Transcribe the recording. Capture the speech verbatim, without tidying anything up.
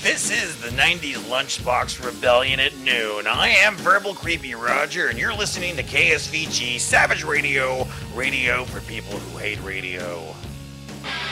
This is the nineties Lunchbox Rebellion at noon. I am Verbal Creepy Roger, and you're listening to K S V G Savage Radio, radio for people who hate radio.